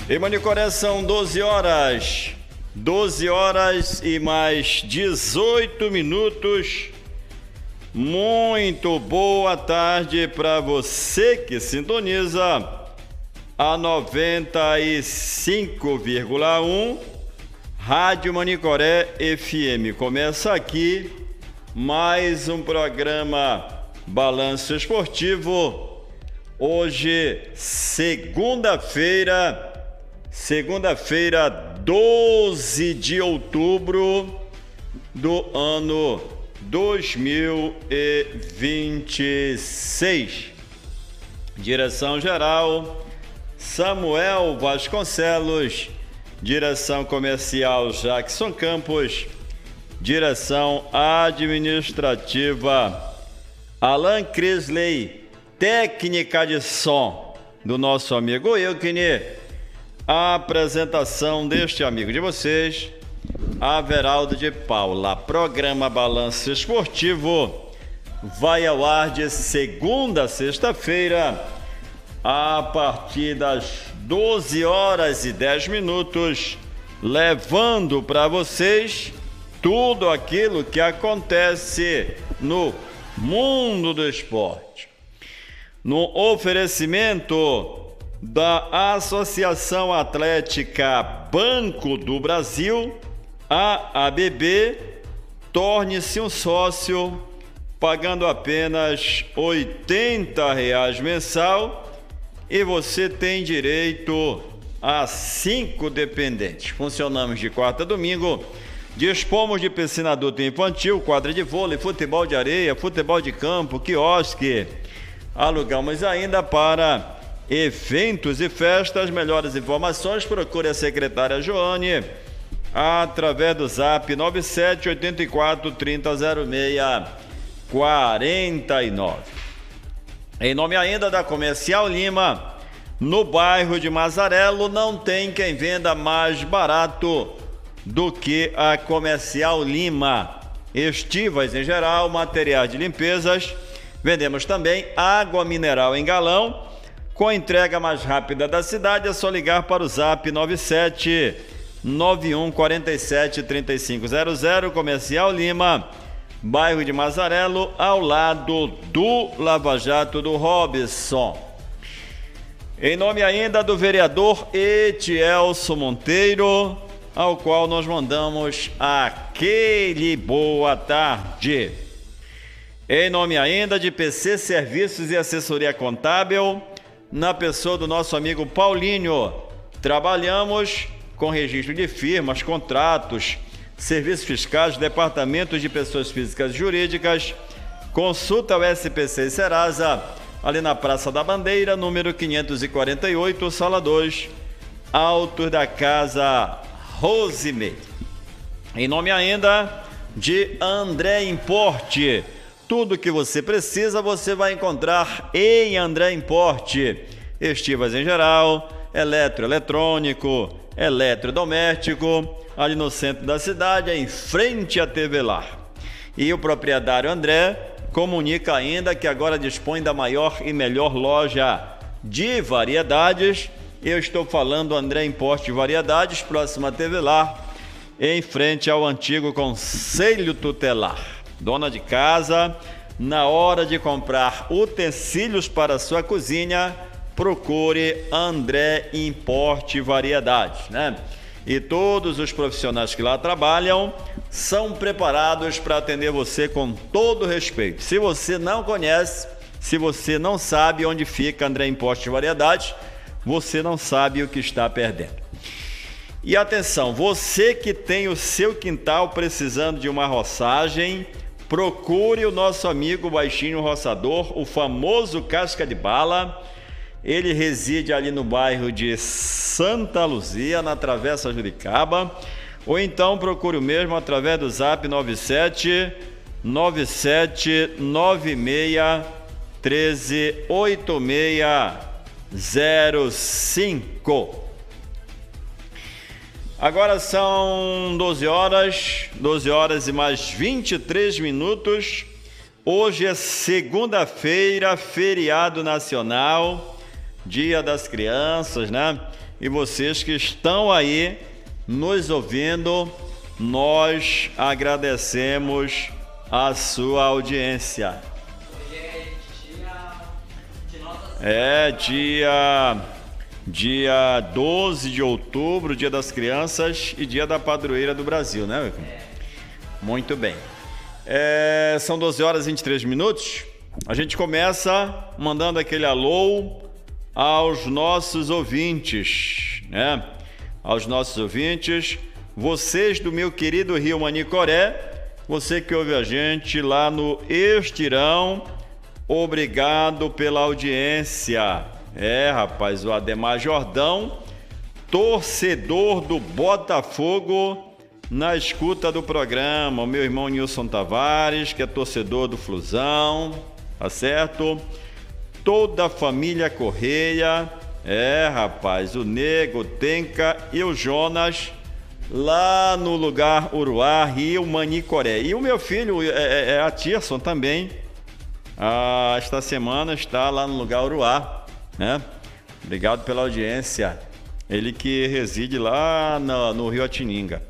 Em Manicoré são 12 horas. 12 horas e mais 18 minutos. Muito boa tarde para você que sintoniza a 95,1 Rádio Manicoré FM. Começa aqui mais um programa Balanço Esportivo. Hoje, segunda-feira, 12 de outubro do ano 2026. Direção-geral, Samuel Vasconcelos. Direção comercial, Jackson Campos. Direção administrativa, Alan Crisley. Técnica de som do nosso amigo Wilkine. A apresentação deste amigo de vocês, Averaldo de Paula. Programa Balanço Esportivo vai ao ar de segunda a sexta-feira, a partir das 12 horas e 10 minutos, levando para vocês tudo aquilo que acontece no mundo do esporte. No oferecimento da Associação Atlética Banco do Brasil, a ABB, torne-se um sócio pagando apenas R$ 80 mensal e você tem direito a 5 dependentes. Funcionamos de quarta a domingo. Dispomos de piscina adulta e infantil, quadra de vôlei, futebol de areia, futebol de campo, quiosque. Alugamos ainda para eventos e festas. Melhores informações, procure a secretária Joane através do zap 97 84 30 06 49. Em nome ainda da Comercial Lima, no bairro de Mazarelo, não tem quem venda mais barato do que a Comercial Lima. Estivas em geral, materiais de limpezas. Vendemos também água mineral em galão. Com entrega mais rápida da cidade, é só ligar para o zap 97 91 47 3500. Comercial Lima, bairro de Mazarelo, ao lado do Lava Jato do Robson. Em nome ainda do vereador Etielson Monteiro, ao qual nós mandamos aquele boa tarde. Em nome ainda de PC Serviços e Assessoria Contábil, na pessoa do nosso amigo Paulinho. Trabalhamos com registro de firmas, contratos, serviços fiscais, departamentos de pessoas físicas e jurídicas. Consulta o SPC e Serasa, ali na Praça da Bandeira, número 548, sala 2, alto da Casa Rosemary. Em nome ainda de André Importe. Tudo que você precisa, você vai encontrar em André Importe. Estivas em geral, eletroeletrônico, eletrodoméstico, ali no centro da cidade, em frente à TV Lar. E o proprietário André comunica ainda que agora dispõe da maior e melhor loja de variedades. Eu estou falando André Importe Variedades, próximo à TV Lar, em frente ao antigo Conselho Tutelar. Dona de casa, na hora de comprar utensílios para a sua cozinha, procure André Importe Variedades, né? E todos os profissionais que lá trabalham são preparados para atender você com todo respeito. Se você não conhece, se você não sabe onde fica André Importe Variedades, você não sabe o que está perdendo. E atenção, você que tem o seu quintal precisando de uma roçagem, procure o nosso amigo Baixinho Roçador, o famoso Casca de Bala. Ele reside ali no bairro de Santa Luzia, na Travessa Juricaba. Ou então procure o mesmo através do zap 97 97 96 13 8605. Agora são 12 horas e mais 23 minutos. Hoje é segunda-feira, feriado nacional, Dia das Crianças, né? E vocês que estão aí nos ouvindo, nós agradecemos a sua audiência. É dia 12 de outubro, Dia das Crianças e Dia da Padroeira do Brasil, né? Muito bem. São 12 horas e 23 minutos. A gente começa mandando aquele alô aos nossos ouvintes, né? Aos nossos ouvintes, vocês do meu querido Rio Manicoré, você que ouve a gente lá no Estirão, obrigado pela audiência. Rapaz, o Ademar Jordão, torcedor do Botafogo, na escuta do programa. O meu irmão Nilson Tavares, que é torcedor do Flusão, tá certo? Toda a família Correia, rapaz, o Nego, o Tenca e o Jonas, lá no lugar Uruá, Rio Manicoré. E o meu filho, a Tirson também, esta semana está lá no lugar Uruá, né? Obrigado pela audiência. Ele que reside lá no Rio Atininga.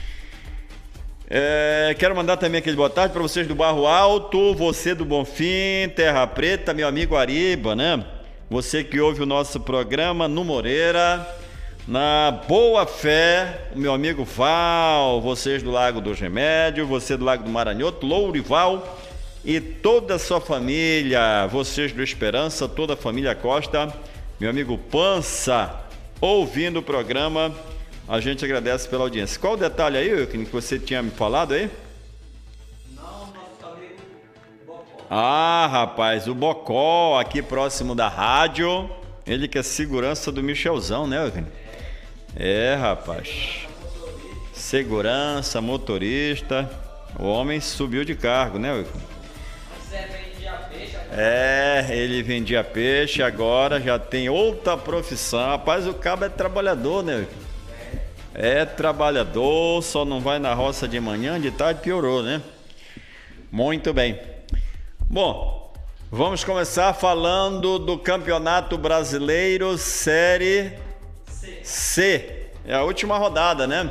Quero mandar também aquele boa tarde para vocês do Barro Alto, você do Bonfim, Terra Preta, meu amigo Ariba, né? Você que ouve o nosso programa no Moreira, na Boa Fé, o meu amigo Val, vocês do Lago do Remédio, você do Lago do Maranhoto, Lourival e toda a sua família, vocês do Esperança, toda a família Costa, meu amigo Pança, ouvindo o programa. A gente agradece pela audiência. Qual o detalhe aí, que você tinha me falado aí? Não, nosso amigo Bocó. Rapaz, o Bocó, aqui próximo da rádio. Ele que é segurança do Michelzão, né, Euclid? Rapaz. Segurança, motorista. O homem subiu de cargo, né, Euclid? Você vendia peixe agora? Ele vendia peixe, agora já tem outra profissão. Rapaz, o cabo é trabalhador, né, Euclid? Trabalhador, só não vai na roça de manhã, de tarde piorou, né? Muito bem. Bom, vamos começar falando do Campeonato Brasileiro Série C. É a última rodada, né?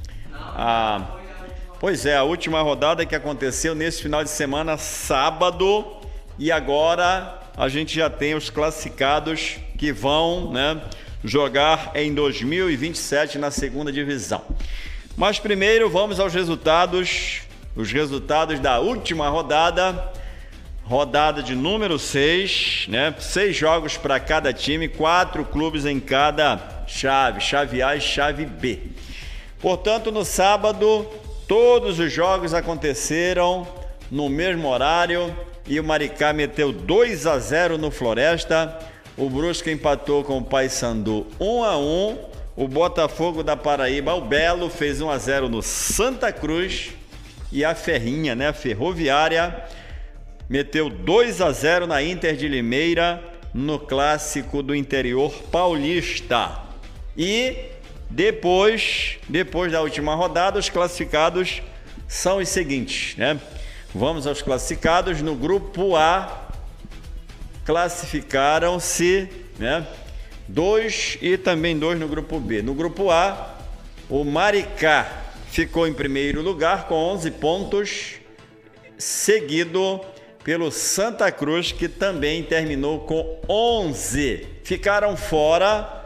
Pois é, a última rodada que aconteceu nesse final de semana, sábado, e agora a gente já tem os classificados que vão, né, jogar em 2027 na segunda divisão. Mas primeiro vamos aos resultados, os resultados da última rodada de número 6, né? 6 jogos para cada time, 4 clubes em cada chave A e chave B. Portanto, no sábado, todos os jogos aconteceram no mesmo horário e o Maricá meteu 2-0 no Floresta. O Brusque empatou com o Paysandu 1-1. O Botafogo da Paraíba, o Belo, fez 1-0 no Santa Cruz. E a Ferrinha, né, a Ferroviária, meteu 2-0 na Inter de Limeira, no clássico do interior paulista. E depois da última rodada, os classificados são os seguintes, né? Vamos aos classificados. No grupo A, classificaram-se, né, 2 e também 2 no grupo B. No grupo A, o Maricá ficou em primeiro lugar com 11 pontos, seguido pelo Santa Cruz, que também terminou com 11. Ficaram fora,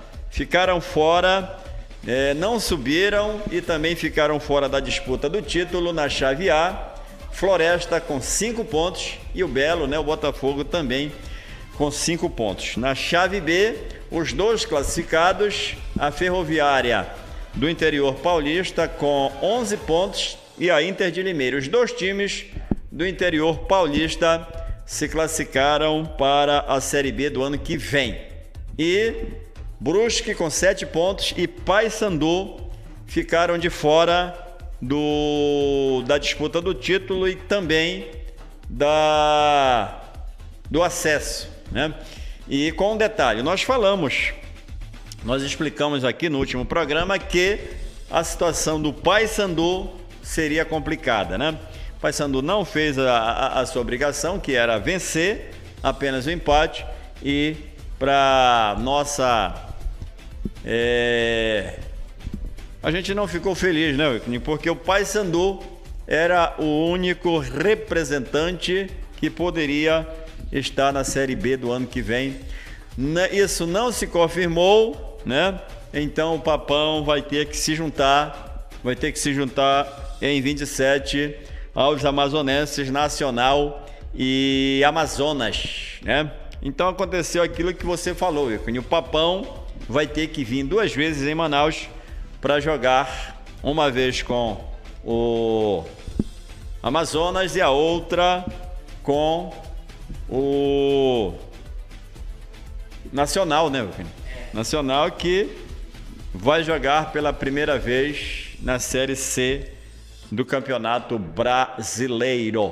não subiram e também ficaram fora da disputa do título na chave A. Floresta com 5 pontos e o Belo, né, o Botafogo, também com 5 pontos. Na chave B, os 2 classificados, a Ferroviária do interior paulista com 11 pontos e a Inter de Limeira. Os 2 times do interior paulista se classificaram para a Série B do ano que vem. E Brusque com 7 pontos e Paysandu ficaram de fora da disputa do título e também do acesso, né? E com um detalhe, nós explicamos aqui no último programa que a situação do Paysandu seria complicada, né? O Paysandu não fez a sua obrigação, que era vencer, apenas o empate, e para nossa... A gente não ficou feliz, né, porque o Paysandu era o único representante que poderia estar na Série B do ano que vem. Isso não se confirmou, né? Então o Papão vai ter que se juntar em 27 aos amazonenses Nacional e Amazonas, né? Então aconteceu aquilo que você falou, Ícone. O Papão vai ter que vir 2 vezes em Manaus para jogar, uma vez com o Amazonas e a outra com o Nacional, né, Ícone? Nacional, que vai jogar pela primeira vez na Série C do Campeonato Brasileiro.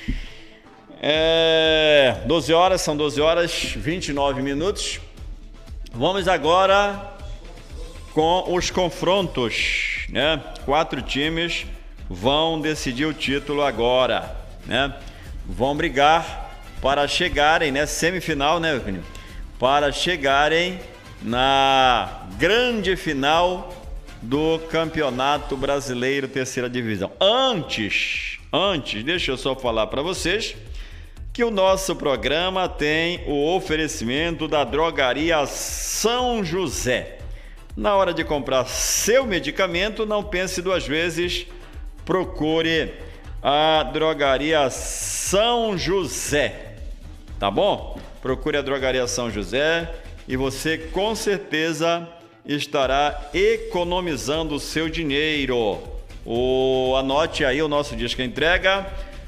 12 horas, são 12 horas 29 minutos. Vamos agora com os confrontos, né? 4 times vão decidir o título agora, né? Vão brigar para chegarem, né? Semifinal, né, Eugenio? Para chegarem na grande final do Campeonato Brasileiro Terceira Divisão. Antes, deixa eu só falar para vocês que o nosso programa tem o oferecimento da Drogaria São José. Na hora de comprar seu medicamento, não pense 2 vezes, procure a Drogaria São José, tá bom? Procure a Drogaria São José e você com certeza estará economizando o seu dinheiro. Anote aí o nosso disco entrega: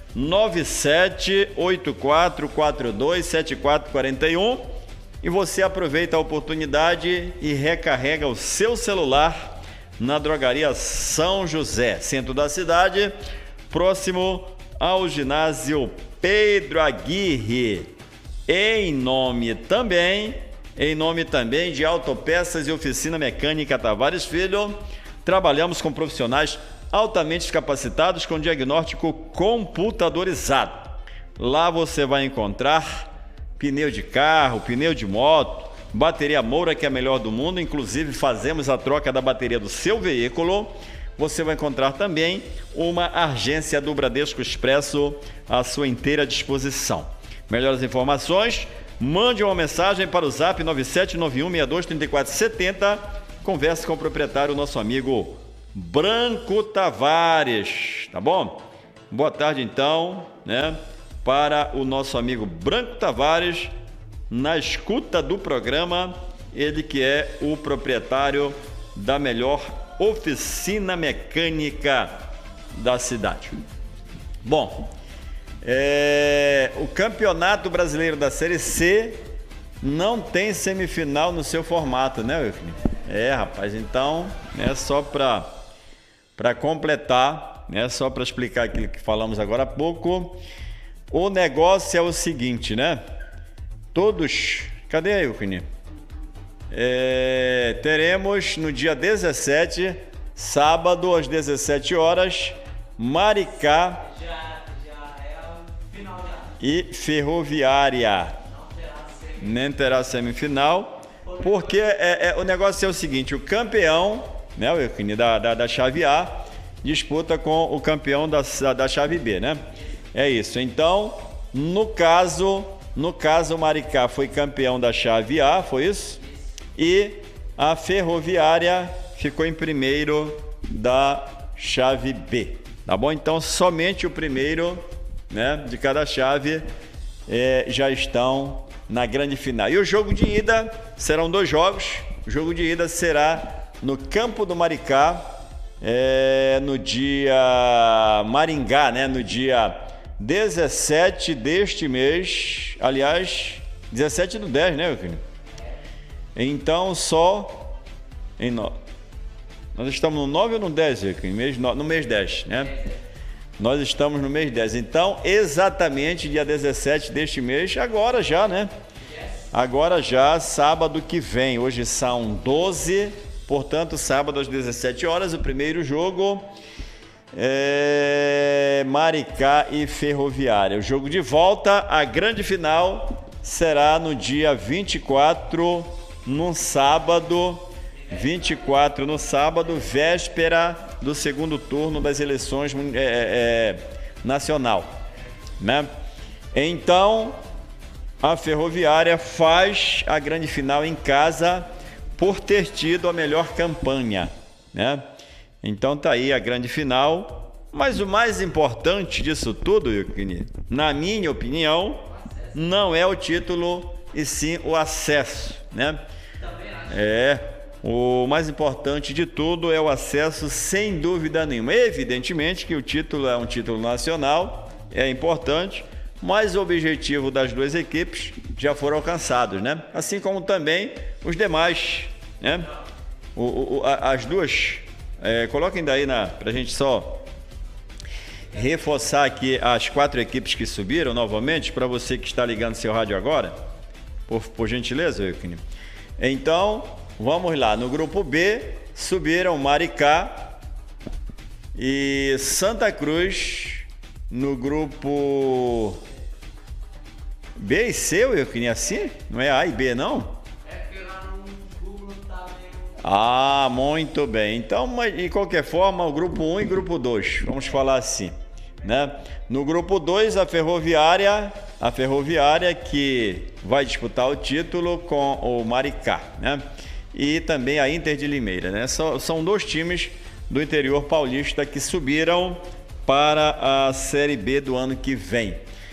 9784427441, e você aproveita a oportunidade e recarrega o seu celular na Drogaria São José, centro da cidade, próximo ao ginásio Pedro Aguirre. Em nome também de Autopeças e Oficina Mecânica Tavares Filho, trabalhamos com profissionais altamente capacitados com diagnóstico computadorizado. Lá você vai encontrar pneu de carro, pneu de moto, bateria Moura, que é a melhor do mundo, inclusive fazemos a troca da bateria do seu veículo. Você vai encontrar também uma agência do Bradesco Expresso à sua inteira disposição. Melhores informações, mande uma mensagem para o Zap 9791623470. Converse com o proprietário, nosso amigo Branco Tavares, tá bom? Boa tarde então, né, para o nosso amigo Branco Tavares, na escuta do programa, ele que é o proprietário da melhor oficina mecânica da cidade. Bom, o Campeonato Brasileiro da Série C não tem semifinal no seu formato, né, Eufine? Rapaz, então, só para completar, né, só para explicar aquilo que falamos agora há pouco, o negócio é o seguinte, né? Cadê a Eufine? Teremos no dia 17, sábado, às 17 horas, Maricá e Ferroviária. Nem terá semifinal, porque o negócio é o seguinte: o campeão, né, o da chave A disputa com o campeão da chave B, né? É isso. Então, no caso, o Maricá foi campeão da chave A, foi isso? E a Ferroviária ficou em primeiro da chave B, tá bom? Então, somente o primeiro, né, de cada chave já estão na grande final. E o jogo de ida, serão 2 jogos. O jogo de ida será no campo do Maricá, no dia Maringá, né, no dia 17 deste mês, aliás, 17 do 10, né, meu filho? Então, nós estamos no 9 ou no 10, no mês 10, né? Nós estamos no mês 10, então exatamente dia 17 deste mês, agora já, né? Agora já, sábado que vem, hoje são 12, portanto sábado às 17 horas, o primeiro jogo Maricá e Ferroviária. O jogo de volta, a grande final, será no dia 24, no sábado, véspera do segundo turno das eleições nacional, né? Então, a Ferroviária faz a grande final em casa por ter tido a melhor campanha, né? Então tá aí a grande final, mas o mais importante disso tudo, na minha opinião, não é o título e sim o acesso, né? O mais importante de tudo é o acesso, sem dúvida nenhuma. Evidentemente que o título é um título nacional, é importante, mas o objetivo das duas equipes já foram alcançados, né? Assim como também os demais, né? As duas, coloquem daí para a gente só reforçar aqui as 4 equipes que subiram novamente, para você que está ligando seu rádio agora, por gentileza, Euquinho. Então, vamos lá. No grupo B, subiram Maricá e Santa Cruz. No grupo B e C, Euquinho, assim? Não é A e B, não? Porque lá no Google tá meio... Ah, muito bem. Então, de qualquer forma, o grupo 1 e grupo 2, vamos falar assim, né? No grupo 2, a Ferroviária que vai disputar o título com o Maricá, né? E também a Inter de Limeira, né? São 2 times do interior paulista que subiram para a Série B do ano que vem.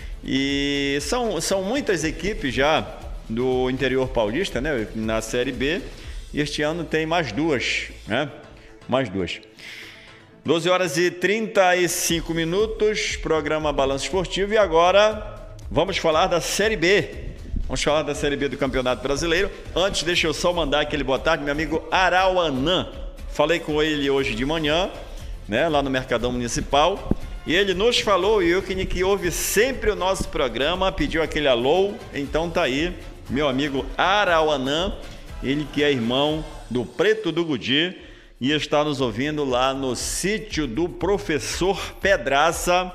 E são muitas equipes já do interior paulista, né? Na Série B. E este ano tem mais 2, né? Mais 2. 12 horas e 35 minutos, programa Balanço Esportivo. E agora vamos falar da Série B. Vamos falar da Série B do Campeonato Brasileiro. Antes, deixa eu só mandar aquele boa tarde, meu amigo Arauanã. Falei com ele hoje de manhã, né, lá no Mercadão Municipal. E ele nos falou, Euquinho, que ouve sempre o nosso programa, pediu aquele alô. Então tá aí, meu amigo Arauanã, ele que é irmão do Preto do Gudi e está nos ouvindo lá no sítio do Professor Pedraça,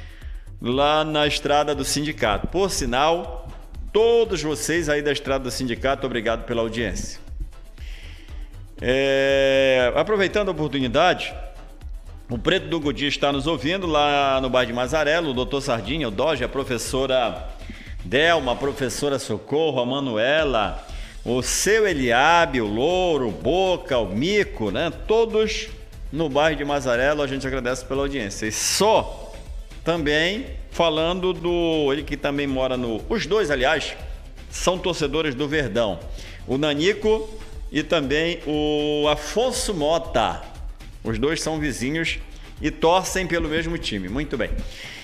lá na Estrada do Sindicato. Por sinal, todos vocês aí da Estrada do Sindicato, obrigado pela audiência. Aproveitando a oportunidade, o Preto do Gudi está nos ouvindo lá no bairro de Mazarelo, o doutor Sardinha, o Doge, a professora Delma, a professora Socorro, a Manuela, o seu Eliabe, o Louro, o Boca, o Mico, né? Todos no bairro de Mazarelo, a gente agradece pela audiência. E só também falando ele que também mora os dois, aliás, são torcedores do Verdão. O Nanico e também o Afonso Mota. Os dois são vizinhos e torcem pelo mesmo time. Muito bem.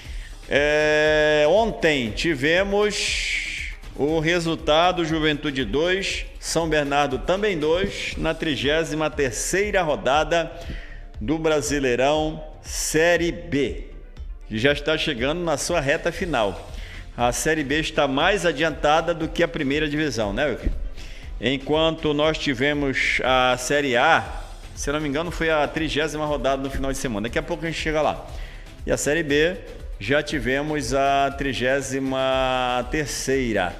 Ontem tivemos o resultado: Juventude 2, São Bernardo também 2, na 33ª rodada do Brasileirão Série B, que já está chegando na sua reta final. A Série B está mais adiantada do que a primeira divisão, né, Wilker? Enquanto nós tivemos a Série A, se não me engano, foi a 30ª rodada no final de semana. Daqui a pouco a gente chega lá. E a Série B, já tivemos a 33ª.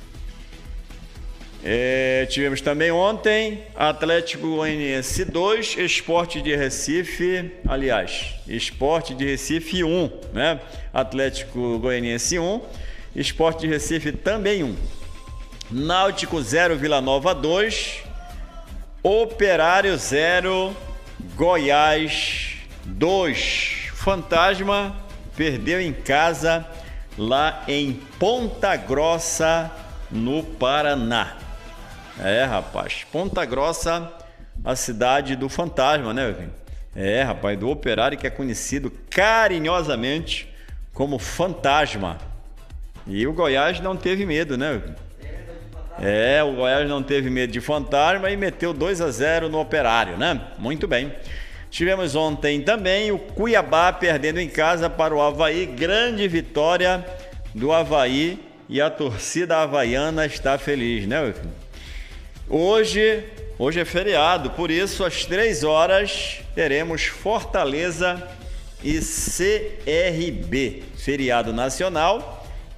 Tivemos também ontem Atlético Goianiense 2, Sport de Recife, aliás, Sport de Recife 1, né? Atlético Goianiense 1, Sport de Recife também 1. Náutico 0, Vila Nova 2, Operário 0, Goiás 2. Fantasma perdeu em casa lá em Ponta Grossa, no Paraná. Rapaz, Ponta Grossa, a cidade do fantasma, né? Rapaz, do Operário, que é conhecido carinhosamente como Fantasma. E o Goiás não teve medo, né? O Goiás não teve medo de Fantasma e meteu 2-0 no Operário, né? Muito bem. Tivemos ontem também o Cuiabá perdendo em casa para o Avaí. Grande vitória do Avaí e a torcida havaiana está feliz, né? Hoje é feriado, por isso às 3 horas teremos Fortaleza e CRB, feriado nacional.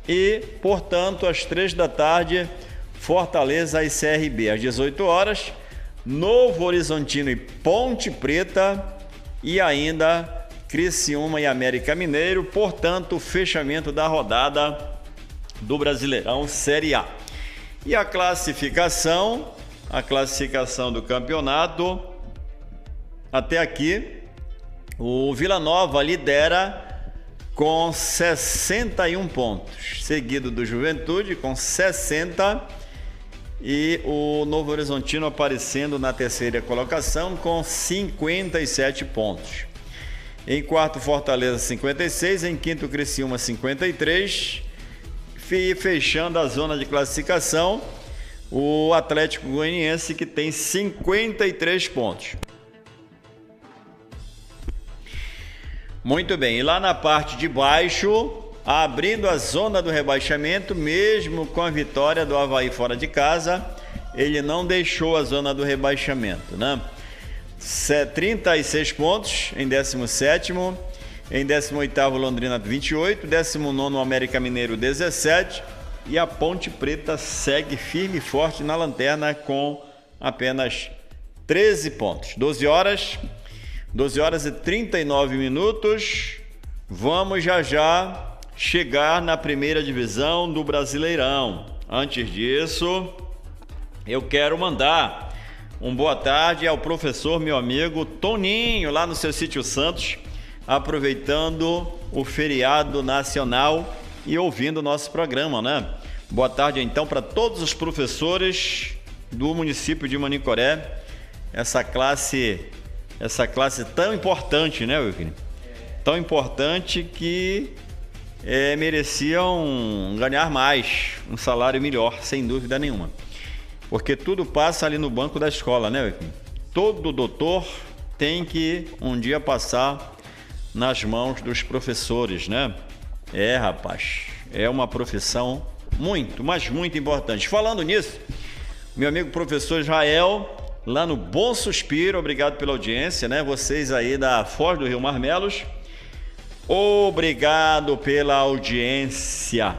e, portanto, às 3 da tarde, Fortaleza e CRB. Às 18 horas, Novo Horizontino e Ponte Preta e ainda Criciúma e América Mineiro. Portanto, o fechamento da rodada do Brasileirão Série A. E a classificação do campeonato, até aqui, o Vila Nova lidera com 61 pontos, seguido do Juventude com 60 e o Novo Horizontino aparecendo na terceira colocação com 57 pontos. Em quarto, Fortaleza 56, em quinto, Criciúma 53 e fechando a zona de classificação, o Atlético Goianiense, que tem 53 pontos. Muito bem, e lá na parte de baixo, abrindo a zona do rebaixamento, mesmo com a vitória do Avaí fora de casa, ele não deixou a zona do rebaixamento, né? 36 pontos em 17º, em 18º Londrina 28, 19º América Mineiro 17 e a Ponte Preta segue firme e forte na lanterna com apenas 13 pontos. 12 horas e 39 minutos, vamos já chegar na primeira divisão do Brasileirão. Antes disso, eu quero mandar uma boa tarde ao professor, meu amigo Toninho, lá no seu Sítio Santos, aproveitando o feriado nacional e ouvindo o nosso programa, né? Boa tarde, então, para todos os professores do município de Manicoré, essa classe tão importante, né, Wilkin? Tão importante que mereciam ganhar mais, um salário melhor, sem dúvida nenhuma. Porque tudo passa ali no banco da escola, né, Wilkin? Todo doutor tem que um dia passar nas mãos dos professores, né? Rapaz, é uma profissão muito, mas muito importante. Falando nisso, meu amigo professor Israel, lá no Bom Suspiro, obrigado pela audiência, né? Vocês aí da Foz do Rio Marmelos, obrigado pela audiência.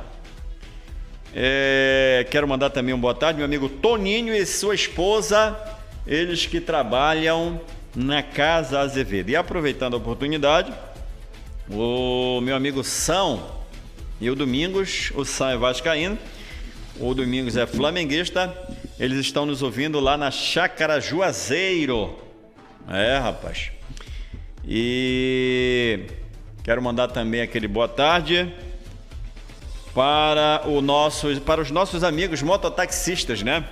Quero mandar também uma boa tarde, meu amigo Toninho e sua esposa, eles que trabalham na Casa Azevedo. E aproveitando a oportunidade, o meu amigo São e o Domingos, o São é vascaíno, o Domingos é flamenguista, eles estão nos ouvindo lá na Chácara Juazeiro. Rapaz. E quero mandar também aquele boa tarde para os nossos amigos mototaxistas, né?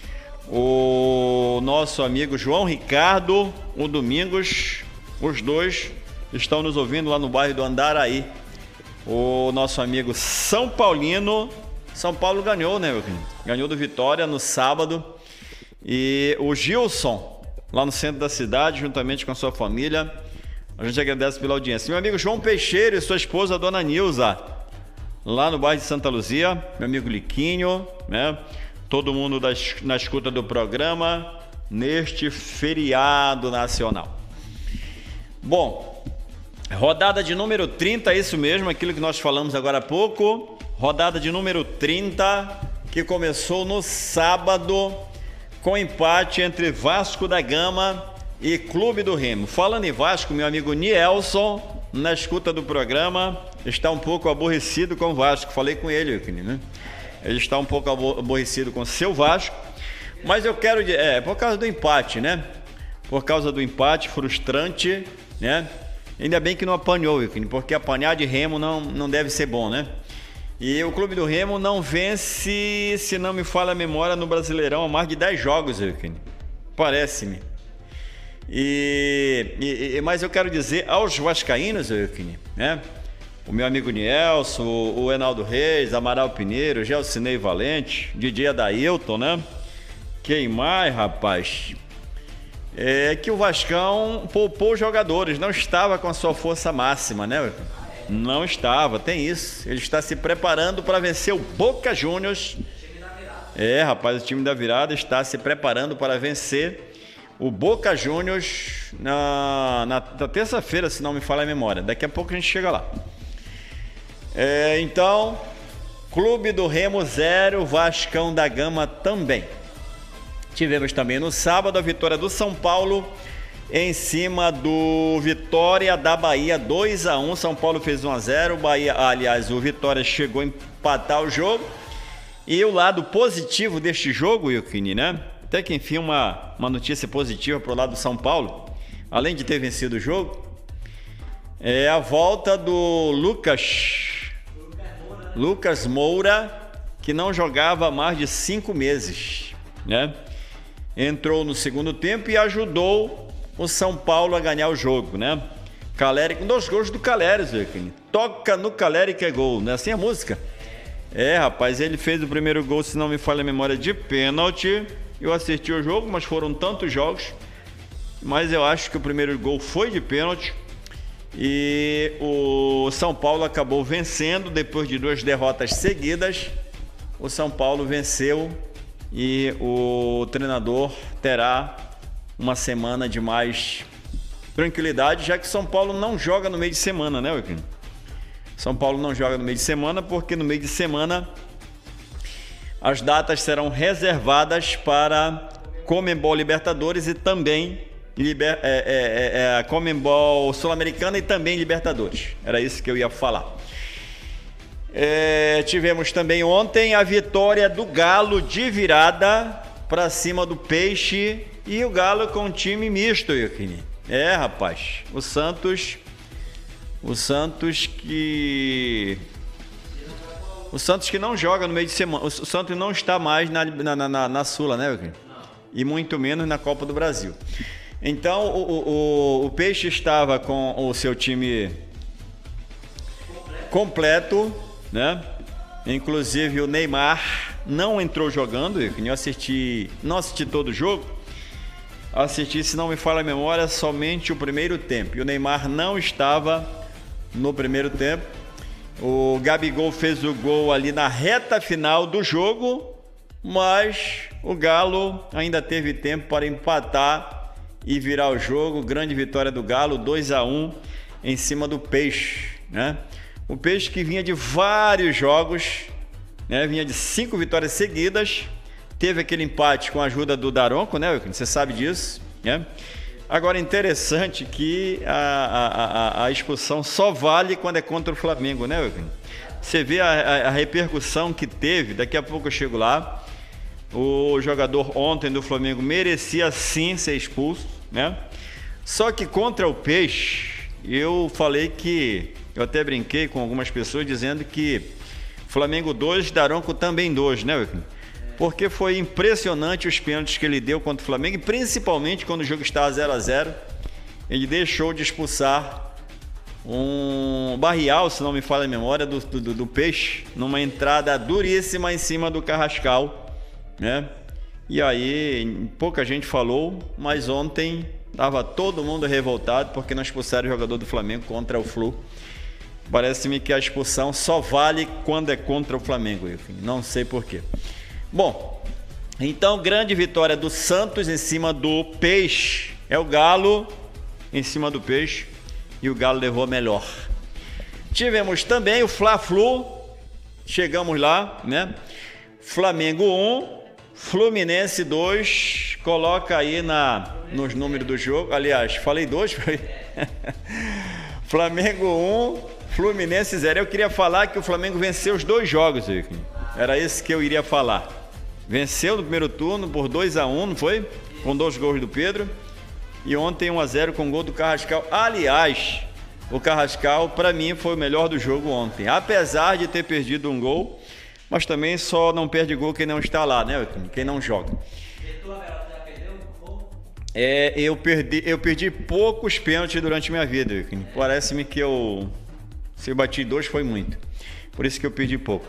O nosso amigo João Ricardo, o Domingos, os dois estão nos ouvindo lá no bairro do Andaraí. O nosso amigo São Paulino, São Paulo ganhou, né? Ganhou do Vitória no sábado. E o Gilson, lá no centro da cidade, juntamente com a sua família, a gente agradece pela audiência. Meu amigo João Peixeira e sua esposa, Dona Nilza, lá no bairro de Santa Luzia, meu amigo Liquinho, né? Todo mundo na escuta do programa neste feriado nacional. Bom, rodada de número 30, isso mesmo, aquilo que nós falamos agora há pouco. Rodada de número 30, que começou no sábado com empate entre Vasco da Gama e Clube do Remo. Falando em Vasco, meu amigo Nielson, na escuta do programa, está um pouco aborrecido com o Vasco. Falei com ele, né? Ele está um pouco aborrecido com o seu Vasco, mas eu quero... por causa do empate, né? Por causa do empate frustrante, né? Ainda bem que não apanhou, porque apanhar de Remo não deve ser bom, né? E o Clube do Remo não vence, se não me falha a memória, no Brasileirão há mais de 10 jogos, parece-me. Mas eu quero dizer aos vascaínos, né? O meu amigo Nielson, o Enaldo Reis, Amaral Pinheiro, Gelcinei Valente, DJ Adailton, né? Quem mais, rapaz? Que o Vascão poupou os jogadores, não estava com a sua força máxima, né? Não estava, tem isso. Ele está se preparando para vencer o Boca Juniors. Rapaz, o time da virada está se preparando para vencer o Boca Juniors na terça-feira, se não me falha a memória. Daqui a pouco a gente chega lá. Então, Clube do Remo 0, Vascão da Gama também. Tivemos também no sábado a vitória do São Paulo em cima do Vitória da Bahia, 2-1. São Paulo fez 1-0. Bahia, aliás, o Vitória chegou a empatar o jogo. E o lado positivo deste jogo, Wilkini, né? Até que enfim uma notícia positiva para o lado do São Paulo, além de ter vencido o jogo, é a volta do Lucas Moura, que não jogava há mais de 5 meses, né? Entrou no segundo tempo e ajudou o São Paulo a ganhar o jogo, né? Caleri com 2 gols do Caleri, Wilkini. Toca no Caleri que é gol, não é assim a música? É, rapaz, ele fez o primeiro gol, se não me falha a memória, de pênalti. Eu assisti o jogo, mas foram tantos jogos. Mas eu acho que o primeiro gol foi de pênalti. E o São Paulo acabou vencendo depois de 2 derrotas seguidas. O São Paulo venceu e o treinador terá uma semana de mais tranquilidade, já que São Paulo não joga no meio de semana, né, Wilkins? São Paulo não joga no meio de semana porque no meio de semana as datas serão reservadas para Conmebol Libertadores e também Conmebol Sul-Americana e também Libertadores. Era isso que eu ia falar. Tivemos também ontem a vitória do Galo de virada para cima do Peixe e o Galo com um time misto, Wilkini. Rapaz, o Santos que não joga no meio de semana. O Santos não está mais na Sula, né, Wilkini? E muito menos na Copa do Brasil. Então o Peixe estava com o seu time completo, né? Inclusive o Neymar não entrou jogando. Eu não assisti todo o jogo. Assisti, se não me falha a memória, somente o primeiro tempo. E o Neymar não estava no primeiro tempo. O Gabigol fez o gol ali na reta final do jogo, mas o Galo ainda teve tempo para empatar e virar o jogo. Grande vitória do Galo, 2-1 em cima do Peixe, né? O Peixe que vinha de vários jogos, né? Vinha de 5 vitórias seguidas. Teve aquele empate com a ajuda do Daronco, né, Wilkins? Você sabe disso, né? Agora, interessante que a expulsão só vale quando é contra o Flamengo, né, Wilkins? Você vê a repercussão que teve, daqui a pouco eu chego lá. O jogador ontem do Flamengo merecia sim ser expulso, né? Só que contra o Peixe, eu falei que... Eu até brinquei com algumas pessoas dizendo que Flamengo 2, Daronco também 2, né, Wilkins? Porque foi impressionante os pênaltis que ele deu contra o Flamengo, e principalmente quando o jogo estava 0-0, ele deixou de expulsar um Barrial, se não me falha a memória, do Peixe, numa entrada duríssima em cima do Carrascal, né? E aí, pouca gente falou, mas ontem estava todo mundo revoltado porque não expulsaram o jogador do Flamengo contra o Flu. Parece-me que a expulsão só vale quando é contra o Flamengo, enfim, não sei porquê. Bom, então grande vitória do Santos em cima do Peixe. É o Galo em cima do Peixe e o Galo levou a melhor. Tivemos também o Fla-Flu, chegamos lá, né? Flamengo 1, Fluminense 2, coloca aí nos números do jogo. Aliás, falei 2, Flamengo 1, Fluminense 0. Eu queria falar que o Flamengo venceu os 2 jogos, Rico. Era isso que eu iria falar. Venceu no primeiro turno por 2-1, não foi? Com 2 gols do Pedro. E ontem 1-0 com gol do Carrascal. Aliás, o Carrascal, para mim, foi o melhor do jogo ontem. Apesar de ter perdido um gol, mas também só não perde gol quem não está lá, né? Quem não joga. Eu perdi poucos pênaltis durante minha vida. Parece-me que se eu bati 2 foi muito. Por isso que eu perdi pouco.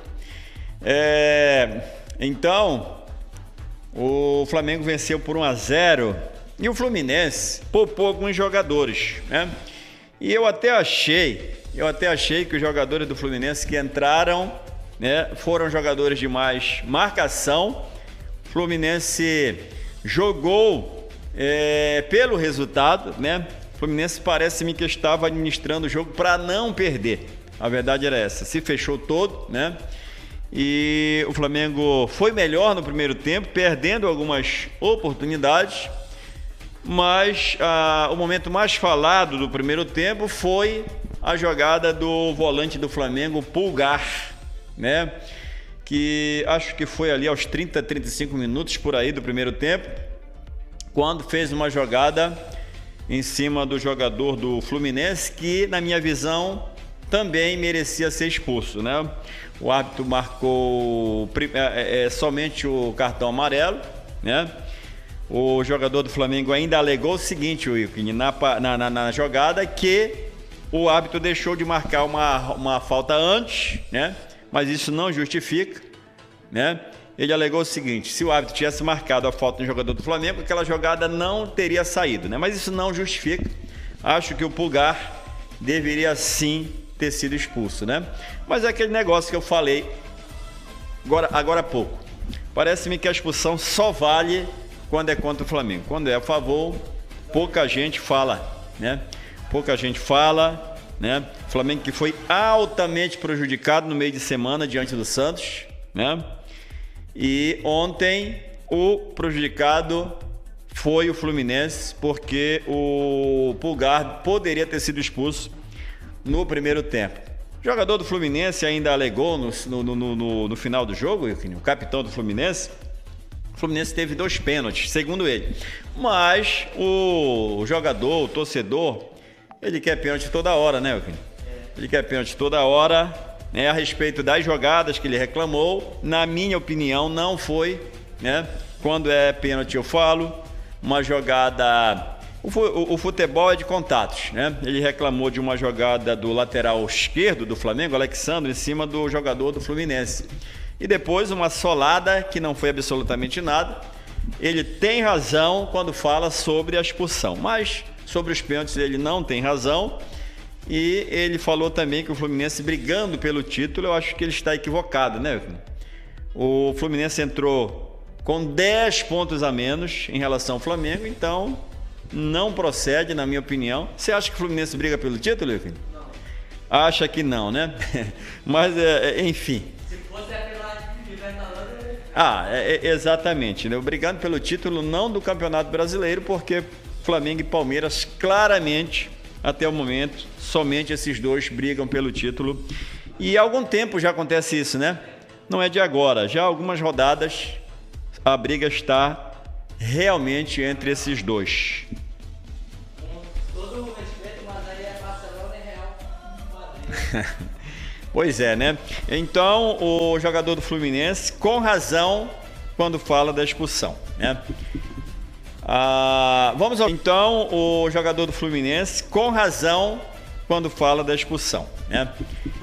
Então, o Flamengo venceu por 1-0 e o Fluminense poupou alguns jogadores, né? E eu até achei que os jogadores do Fluminense que entraram, né, foram jogadores de mais marcação. O Fluminense jogou pelo resultado, né? O Fluminense parece-me que estava administrando o jogo para não perder. A verdade era essa. Se fechou todo, né? E o Flamengo foi melhor no primeiro tempo, perdendo algumas oportunidades, mas o momento mais falado do primeiro tempo foi a jogada do volante do Flamengo, Pulgar, né? Que acho que foi ali aos 30, 35 minutos por aí do primeiro tempo, quando fez uma jogada em cima do jogador do Fluminense, que na minha visão também merecia ser expulso, né? O árbitro marcou somente o cartão amarelo, né? O jogador do Flamengo ainda alegou o seguinte, Wilkin, na jogada, que o árbitro deixou de marcar uma falta antes, né? Mas isso não justifica, né? Ele alegou o seguinte: se o árbitro tivesse marcado a falta no jogador do Flamengo, aquela jogada não teria saído, né? Mas isso não justifica. Acho que o Pulgar deveria sim ter sido expulso, né? Mas é aquele negócio que eu falei agora há pouco. Parece-me que a expulsão só vale quando é contra o Flamengo. Quando é a favor, pouca gente fala, né? Pouca gente fala, né? O Flamengo que foi altamente prejudicado no meio de semana diante do Santos, né? E ontem o prejudicado foi o Fluminense, porque o Pulgar poderia ter sido expulso no primeiro tempo. O jogador do Fluminense ainda alegou no final do jogo, o capitão do Fluminense. O Fluminense teve 2 pênaltis, segundo ele. Mas o jogador, o torcedor, ele quer pênalti toda hora, né, Euquinho? Ele quer pênalti toda hora, né? A respeito das jogadas que ele reclamou, na minha opinião, não foi, né? Quando é pênalti, eu falo, uma jogada... O futebol é de contatos, né? Ele reclamou de uma jogada do lateral esquerdo do Flamengo, Alexandre, em cima do jogador do Fluminense. E depois uma solada que não foi absolutamente nada. Ele tem razão quando fala sobre a expulsão, mas sobre os pênaltis ele não tem razão. E ele falou também que o Fluminense brigando pelo título, eu acho que ele está equivocado, né? O Fluminense entrou com 10 pontos a menos em relação ao Flamengo, então não procede, na minha opinião. Você acha que o Fluminense briga pelo título, Wilkin? Não. Acha que não, né? Mas, enfim. Se fosse pela Libertadores... Exatamente, né? Brigando pelo título não do Campeonato Brasileiro, porque Flamengo e Palmeiras, claramente, até o momento, somente esses dois brigam pelo título. E há algum tempo já acontece isso, né? Não é de agora, já há algumas rodadas a briga está realmente entre esses dois. Todo o respeito, mas aí é Barcelona e Real Madrid. Pois é, né? Então, o jogador do Fluminense, com razão, quando fala da expulsão, né? Então, o jogador do Fluminense, com razão, quando fala da expulsão, né?